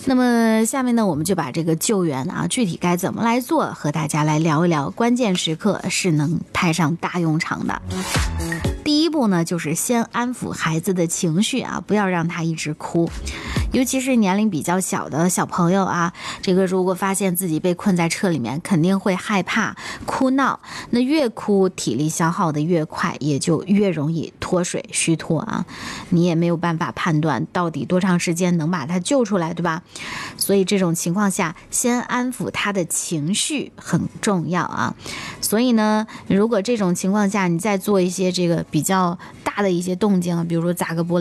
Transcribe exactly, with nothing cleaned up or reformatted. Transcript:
那么下面呢，我们就把这个救援啊，具体该怎么来做，和大家来聊一聊，关键时刻是能派上大用场的。第一步呢，就是先安抚孩子的情绪啊，不要让他一直哭。尤其是年龄比较小的小朋友啊，这个如果发现自己被困在车里面，肯定会害怕哭闹，那越哭体力消耗的越快，也就越容易脱水虚脱啊，你也没有办法判断到底多长时间能把他救出来，对吧？所以这种情况下，先安抚他的情绪很重要啊。所以呢，如果这种情况下你再做一些这个比较大的一些动静啊，比如说砸个玻璃